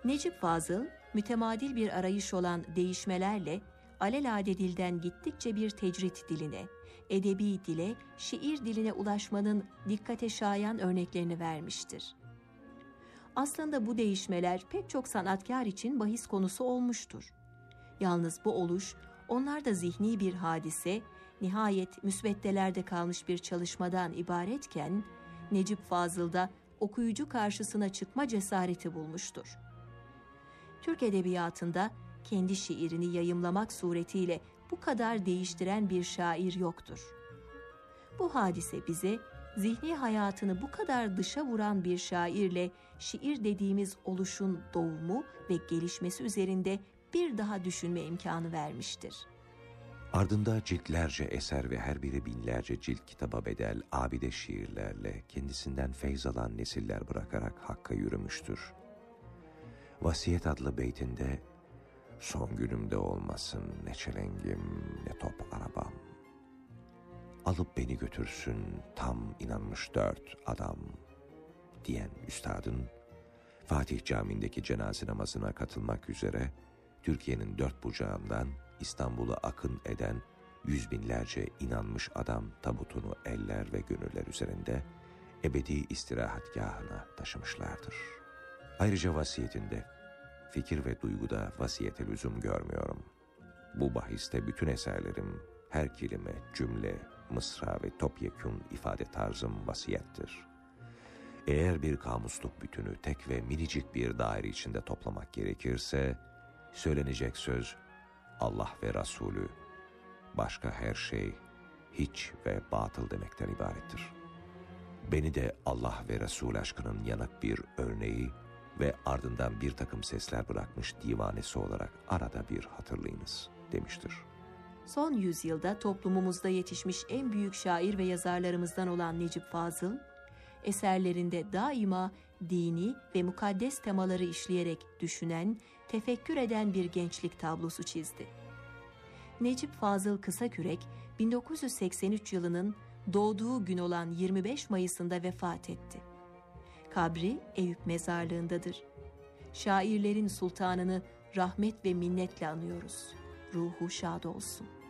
Necip Fazıl, mütemadil bir arayış olan değişmelerle alelade dilden gittikçe bir tecrit diline, edebi dile, şiir diline ulaşmanın dikkate şayan örneklerini vermiştir. Aslında bu değişmeler pek çok sanatkar için bahis konusu olmuştur. Yalnız bu oluş, onlarda zihni bir hadise, nihayet müsveddelerde kalmış bir çalışmadan ibaretken, Necip Fazıl'da okuyucu karşısına çıkma cesareti bulmuştur. Türk edebiyatında kendi şiirini yayımlamak suretiyle bu kadar değiştiren bir şair yoktur. Bu hadise bize, zihni hayatını bu kadar dışa vuran bir şairle şiir dediğimiz oluşun doğumu ve gelişmesi üzerinde bir daha düşünme imkanı vermiştir. Ardında ciltlerce eser ve her biri binlerce cilt kitaba bedel abide şiirlerle kendisinden feyz alan nesiller bırakarak Hakk'a yürümüştür. Vasiyet adlı beytinde, "Son günümde olmasın ne çelengim ne top arabam. Alıp beni götürsün tam inanmış 4 adam" diyen üstadın, Fatih Camii'ndeki cenaze namazına katılmak üzere Türkiye'nin 4 bucağından İstanbul'a akın eden yüz binlerce inanmış adam tabutunu eller ve gönüller üzerinde ebedi istirahatgahına taşımışlardır. Ayrıca vasiyetinde, fikir ve duyguda vasiyete lüzum görmüyorum. Bu bahiste bütün eserlerim, her kelime, cümle, mısra ve topyekün ifade tarzım vasiyettir. Eğer bir kamusluk bütünü tek ve minicik bir daire içinde toplamak gerekirse, söylenecek söz Allah ve Resulü, başka her şey hiç ve batıl demekten ibarettir. Beni de Allah ve Resul aşkının yanık bir örneği ve ardından bir takım sesler bırakmış divanesi olarak arada bir hatırlayınız demiştir. Son yüzyılda toplumumuzda yetişmiş en büyük şair ve yazarlarımızdan olan Necip Fazıl, eserlerinde daima dini ve mukaddes temaları işleyerek düşünen, tefekkür eden bir gençlik tablosu çizdi. Necip Fazıl Kısakürek, 1983 yılının doğduğu gün olan 25 Mayıs'ında vefat etti. Kabri Eyüp Mezarlığı'ndadır. Şairlerin sultanını rahmet ve minnetle anıyoruz. Ruhu şad olsun.